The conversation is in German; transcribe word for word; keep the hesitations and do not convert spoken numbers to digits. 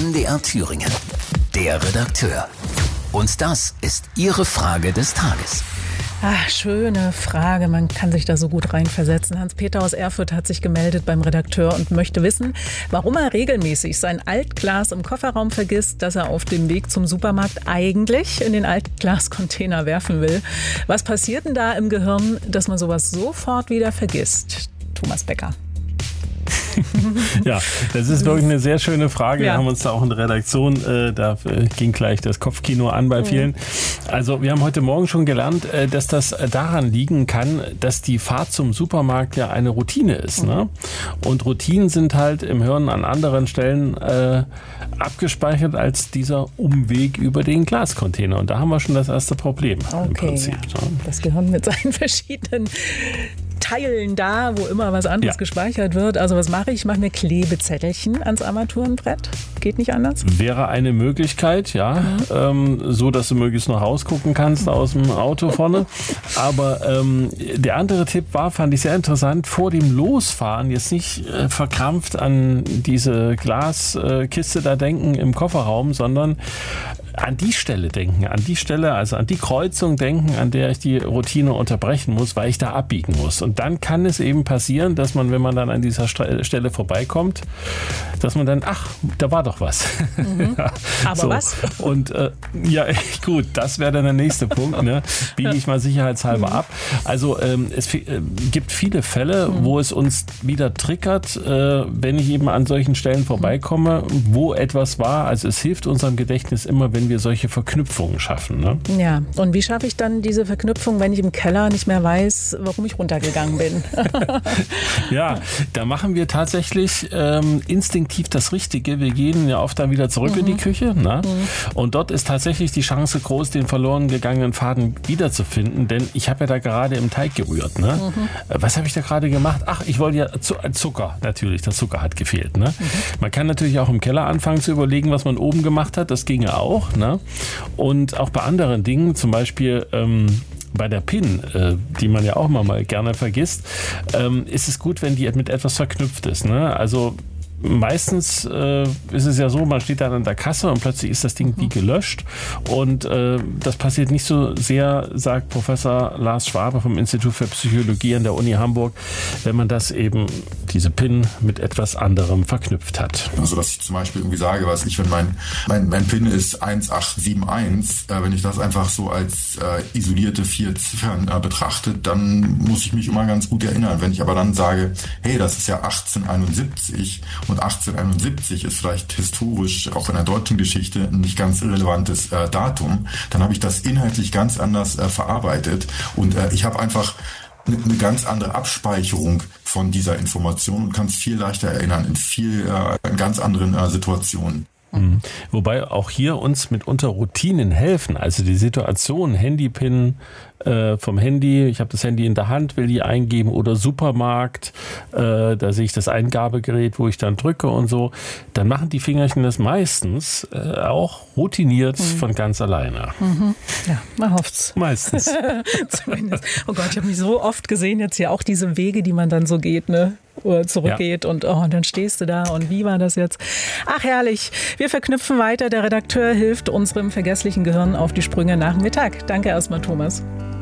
M D R Thüringen. Der Redakteur. Und das ist Ihre Frage des Tages. Ach, schöne Frage. Man kann sich da so gut reinversetzen. Hans-Peter aus Erfurt hat sich gemeldet beim Redakteur und möchte wissen, warum er regelmäßig sein Altglas im Kofferraum vergisst, das er auf dem Weg zum Supermarkt eigentlich in den Altglascontainer werfen will. Was passiert denn da im Gehirn, dass man sowas sofort wieder vergisst? Thomas Becker. Ja, das ist wirklich eine sehr schöne Frage. Ja. Wir haben uns da auch in der Redaktion, äh, da äh, ging gleich das Kopfkino an bei vielen. Mhm. Also wir haben heute Morgen schon gelernt, äh, dass das daran liegen kann, dass die Fahrt zum Supermarkt ja eine Routine ist. Mhm. Ne? Und Routinen sind halt im Hirn an anderen Stellen äh, abgespeichert als dieser Umweg über den Glascontainer. Und da haben wir schon das erste Problem okay, im Prinzip. Ja. Ne? Das Gehirn mit seinen verschiedenen Teilen da, wo immer was anderes ja. gespeichert wird. Also was mache ich? Ich mache mir Klebezettelchen ans Armaturenbrett. Geht nicht anders? Wäre eine Möglichkeit, ja. Mhm. Ähm, so, dass du möglichst noch rausgucken kannst aus dem Auto vorne. Aber ähm, der andere Tipp war, fand ich sehr interessant, vor dem Losfahren jetzt nicht äh, verkrampft an diese Glaskiste äh, da denken im Kofferraum, sondern an die Stelle denken, an die Stelle, also an die Kreuzung denken, an der ich die Routine unterbrechen muss, weil ich da abbiegen muss. Und dann kann es eben passieren, dass man, wenn man dann an dieser Stelle vorbeikommt, dass man dann, ach, da war doch was. Mhm. Ja, aber so. was? Und äh, ja, gut, das wäre dann der nächste Punkt. Ne? Biege ich mal sicherheitshalber mhm. ab. Also ähm, es äh, gibt viele Fälle, mhm. wo es uns wieder triggert, äh, wenn ich eben an solchen Stellen vorbeikomme, wo etwas war. Also es hilft unserem Gedächtnis immer, wenn wir solche Verknüpfungen schaffen. Ne? Ja, und wie schaffe ich dann diese Verknüpfung, wenn ich im Keller nicht mehr weiß, warum ich runtergegangen bin? Ja, da machen wir tatsächlich ähm, instinktiv das Richtige. Wir gehen ja oft dann wieder zurück mhm. in die Küche. Ne? Mhm. Und dort ist tatsächlich die Chance groß, den verloren gegangenen Faden wiederzufinden, denn ich habe ja da gerade im Teig gerührt. Ne? Mhm. Was habe ich da gerade gemacht? Ach, ich wollte ja Zucker, natürlich, der Zucker hat gefehlt. Ne? Mhm. Man kann natürlich auch im Keller anfangen zu überlegen, was man oben gemacht hat, das ginge auch. Ne? Und auch bei anderen Dingen, zum Beispiel ähm, bei der PIN, äh, die man ja auch mal, mal gerne vergisst, ähm, ist es gut, wenn die mit etwas verknüpft ist. Ne? Also meistens äh, ist es ja so, man steht dann an der Kasse und plötzlich ist das Ding wie gelöscht und äh, das passiert nicht so sehr, sagt Professor Lars Schwabe vom Institut für Psychologie an der Uni Hamburg, wenn man das eben, diese PIN, mit etwas anderem verknüpft hat. Also dass ich zum Beispiel irgendwie sage, was ich, wenn mein, mein, mein PIN ist eins acht sieben eins, äh, wenn ich das einfach so als äh, isolierte vier Ziffern äh, betrachte, dann muss ich mich immer ganz gut erinnern. Wenn ich aber dann sage, hey, das ist ja achtzehnhunderteinundsiebzig und achtzehnhunderteinundsiebzig ist vielleicht historisch, auch in der deutschen Geschichte, ein nicht ganz irrelevantes äh, Datum, dann habe ich das inhaltlich ganz anders äh, verarbeitet und äh, ich habe einfach eine, eine ganz andere Abspeicherung von dieser Information und kann es viel leichter erinnern in viel äh, in ganz anderen äh, Situationen. Mhm. Wobei auch hier uns mitunter Routinen helfen, also die Situation, Handypin äh, vom Handy, ich habe das Handy in der Hand, will die eingeben oder Supermarkt, äh, da sehe ich das Eingabegerät, wo ich dann drücke und so, dann machen die Fingerchen das meistens äh, auch routiniert mhm. von ganz alleine. Mhm. Ja, man hofft's. Meistens. Zumindest. Oh Gott, ich habe mich so oft gesehen jetzt hier, auch diese Wege, die man dann so geht, ne? Oder zurückgeht ja. und, oh, und dann stehst du da und wie war das jetzt? Ach herrlich, wir verknüpfen weiter. Der Redakteur hilft unserem vergesslichen Gehirn auf die Sprünge nach Mittag. Danke erstmal, Thomas.